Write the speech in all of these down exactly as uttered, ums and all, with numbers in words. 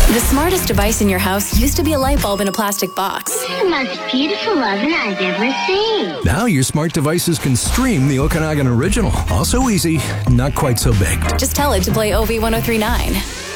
The smartest device in your house used to be a light bulb in a plastic box. This is the most beautiful oven I've ever seen. Now your smart devices can stream the Okanagan Original. Also easy, not quite so big. Just tell it to play O V ten thirty-nine.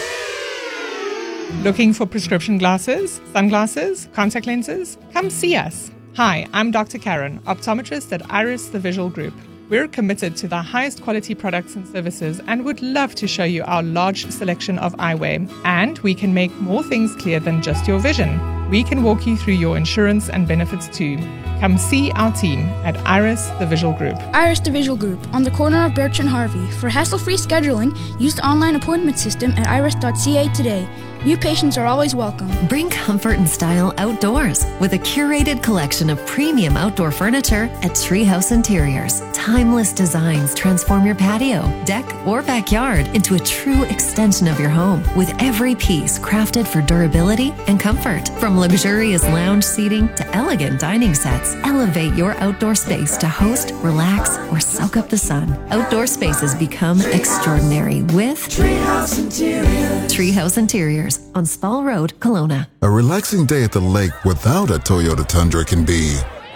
Looking for prescription glasses, sunglasses, contact lenses? Come see us. Hi, I'm Doctor Karen, optometrist at Iris The Visual Group. We're committed to the highest quality products and services and would love to show you our large selection of eyewear. And we can make more things clear than just your vision. We can walk you through your insurance and benefits too. Come see our team at Iris The Visual Group. Iris The Visual Group, on the corner of Birch and Harvey. For hassle-free scheduling, use the online appointment system at iris dot c a today. New patients are always welcome. Bring comfort and style outdoors with a curated collection of premium outdoor furniture at Treehouse Interiors. Timeless designs transform your patio, deck, or backyard into a true extension of your home, with every piece crafted for durability and comfort. From luxurious lounge seating to elegant dining sets, elevate your outdoor space to host, relax, or soak up the sun. Outdoor spaces become extraordinary with Treehouse Interiors. Treehouse Interiors on Spall Road, Kelowna. A relaxing day at the lake without a Toyota Tundra can be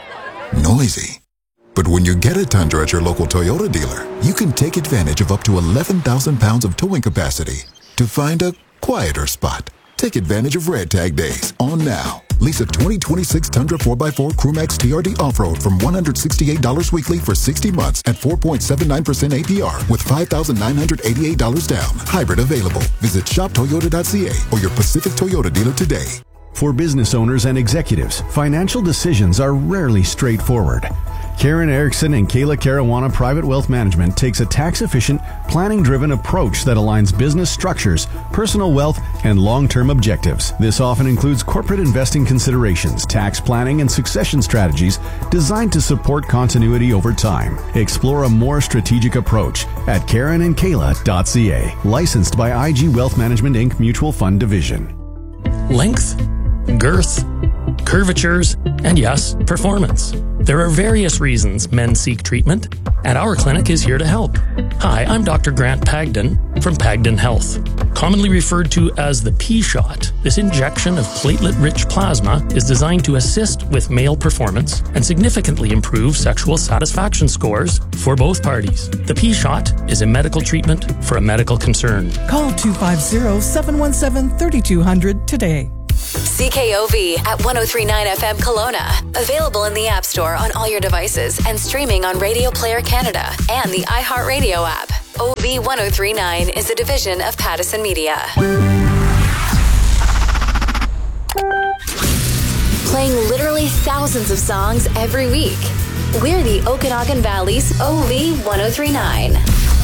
noisy. But when you get a Tundra at your local Toyota dealer, you can take advantage of up to eleven thousand pounds of towing capacity to find a quieter spot. Take advantage of Red Tag Days on now. Lease a twenty twenty-six Tundra four by four Crewmax T R D Off-Road from one hundred sixty-eight dollars weekly for sixty months at four point seven nine percent A P R with five thousand nine hundred eighty-eight dollars down. Hybrid available. Visit shop toyota dot c a or your Pacific Toyota dealer today. For business owners and executives, financial decisions are rarely straightforward. Karen Erickson and Kayla Caruana Private Wealth Management takes a tax-efficient, planning-driven approach that aligns business structures, personal wealth, and long-term objectives. This often includes corporate investing considerations, tax planning, and succession strategies designed to support continuity over time. Explore a more strategic approach at karen and kayla dot c a. Licensed by I G Wealth Management, Incorporated Mutual Fund Division. Length, girth, curvatures, and yes, performance. There are various reasons men seek treatment, and our clinic is here to help. Hi, I'm Doctor Grant Pagden from Pagden Health. Commonly referred to as the P-Shot, this injection of platelet-rich plasma is designed to assist with male performance and significantly improve sexual satisfaction scores for both parties. The P-Shot is a medical treatment for a medical concern. Call two five zero, seven one seven, three two zero zero today. C K O V at one oh three point nine F M Kelowna. Available in the App Store on all your devices and streaming on Radio Player Canada and the iHeartRadio app. O V ten thirty-nine is a division of Pattison Media. Playing literally thousands of songs every week. We're the Okanagan Valley's O V ten thirty-nine.